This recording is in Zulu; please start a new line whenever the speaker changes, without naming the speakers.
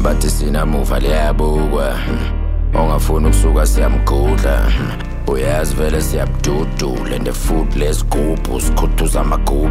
bathi sinamuva liyabukwa ongafuni ukusuka siyamgudla uyazi vele siyabududula and the food lesigubhu sikhuthuza amagubhu